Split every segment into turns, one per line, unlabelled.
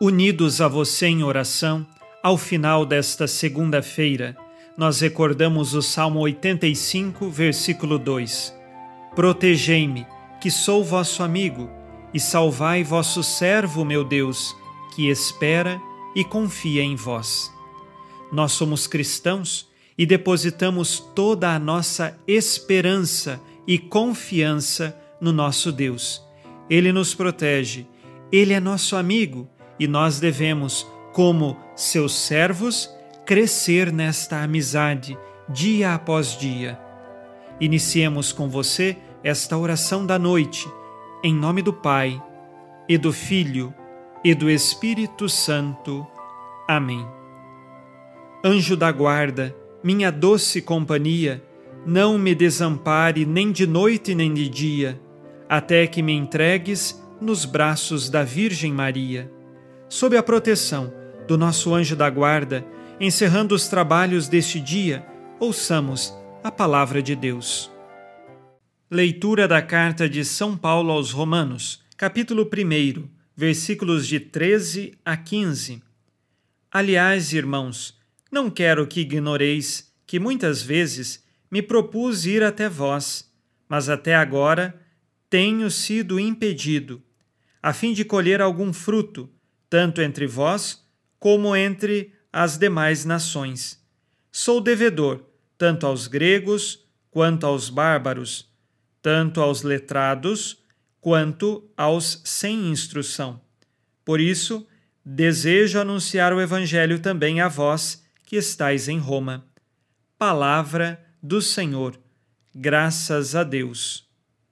Unidos a você em oração, ao final desta segunda-feira, nós recordamos o Salmo 85, versículo 2. Protegei-me, que sou vosso amigo, e salvai vosso servo, meu Deus, que espera e confia em vós. Nós somos cristãos e depositamos toda a nossa esperança e confiança no nosso Deus. Ele nos protege, Ele é nosso amigo e nós devemos, como seus servos, crescer nesta amizade dia após dia. Iniciemos com você esta oração da noite, em nome do Pai, e do Filho, e do Espírito Santo. Amém. Anjo da guarda, minha doce companhia, não me desampare nem de noite nem de dia, até que me entregues nos braços da Virgem Maria. Sob a proteção do nosso anjo da guarda, encerrando os trabalhos deste dia, ouçamos a palavra de Deus. Leitura da carta de São Paulo aos Romanos, capítulo 1, versículos de 13 a 15. Aliás, irmãos, não quero que ignoreis que muitas vezes me propus ir até vós, mas até agora tenho sido impedido, a fim de colher algum fruto, tanto entre vós como entre as demais nações. Sou devedor, tanto aos gregos quanto aos bárbaros, tanto aos letrados quanto aos sem instrução. Por isso, desejo anunciar o Evangelho também a vós que estáis em Roma. Palavra do Senhor. Graças a Deus.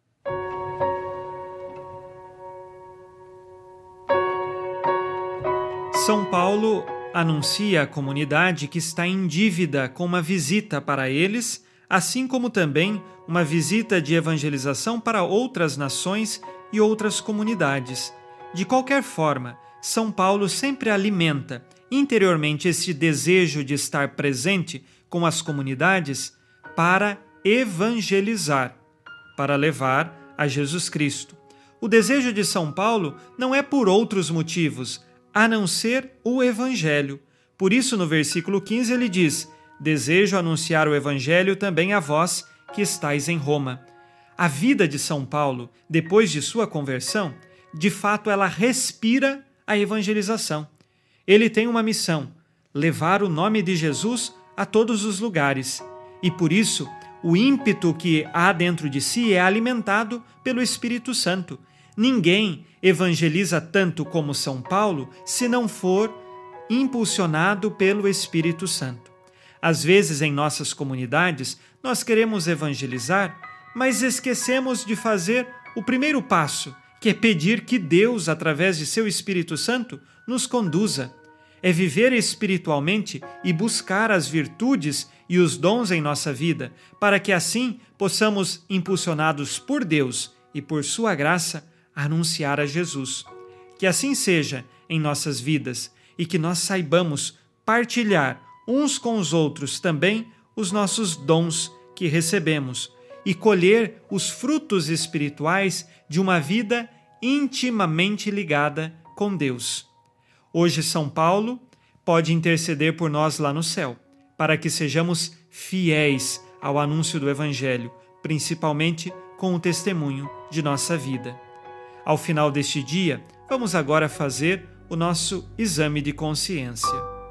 São Paulo anuncia à comunidade que está em dívida com uma visita para eles, assim como também uma visita de evangelização para outras nações e outras comunidades. De qualquer forma, São Paulo sempre alimenta interiormente esse desejo de estar presente com as comunidades para evangelizar, para levar a Jesus Cristo. O desejo de São Paulo não é por outros motivos, a não ser o Evangelho. Por isso, no versículo 15, ele diz: desejo anunciar o Evangelho também a vós que estáis em Roma. A vida de São Paulo, depois de sua conversão, de fato ela respira a evangelização. Ele tem uma missão: levar o nome de Jesus a todos os lugares. E por isso, o ímpeto que há dentro de si é alimentado pelo Espírito Santo. Ninguém evangeliza tanto como São Paulo se não for impulsionado pelo Espírito Santo. Às vezes, em nossas comunidades, nós queremos evangelizar, mas esquecemos de fazer o primeiro passo, que é pedir que Deus, através de seu Espírito Santo, nos conduza. É viver espiritualmente e buscar as virtudes e os dons em nossa vida, para que assim possamos, impulsionados por Deus e por sua graça, anunciar a Jesus. Que assim seja em nossas vidas e que nós saibamos partilhar uns com os outros também os nossos dons que recebemos e colher os frutos espirituais de uma vida intimamente ligada com Deus. Hoje São Paulo pode interceder por nós lá no céu, para que sejamos fiéis ao anúncio do Evangelho, principalmente com o testemunho de nossa vida. Ao final deste dia, vamos agora fazer o nosso exame de consciência.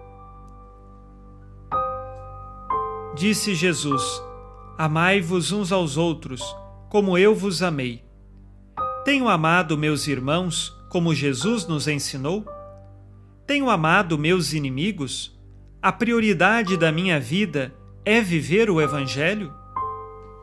Disse Jesus: amai-vos uns aos outros, como eu vos amei. Tenho amado meus irmãos, como Jesus nos ensinou? Tenho amado meus inimigos? A prioridade da minha vida é viver o Evangelho?